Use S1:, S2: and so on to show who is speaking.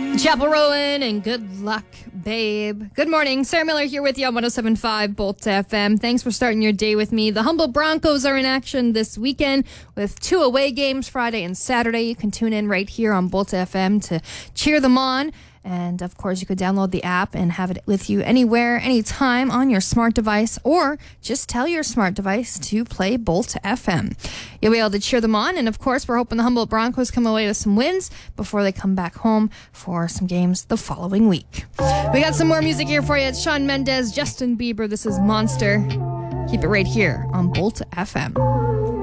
S1: Chapel Rowan and Good Luck, Babe. Good morning. Sarah Miller here with you on 107.5 Bolt FM. Thanks for starting your day with me. The Humboldt Broncos are in action this weekend with 2 away games Friday and Saturday. You can tune in right here on Bolt FM to cheer them on. And, of course, you could download the app and have it with you anywhere, anytime on your smart device, or just tell your smart device to play Bolt FM. You'll be able to cheer them on. And, of course, we're hoping the Humboldt Broncos come away with some wins before they come back home for some games the following week. We got some more music here for you. It's Shawn Mendes, Justin Bieber. This is Monster. Keep it right here on Bolt FM.